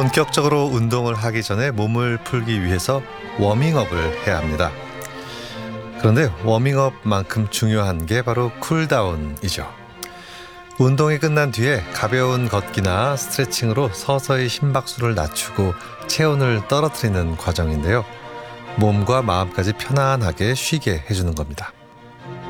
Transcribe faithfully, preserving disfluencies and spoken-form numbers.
본격적으로 운동을 하기 전에 몸을 풀기 위해서 워밍업을 해야 합니다. 그런데 워밍업만큼 중요한 게 바로 쿨다운이죠. 운동이 끝난 뒤에 가벼운 걷기나 스트레칭으로 서서히 심박수를 낮추고 체온을 떨어뜨리는 과정인데요. 몸과 마음까지 편안하게 쉬게 해주는 겁니다.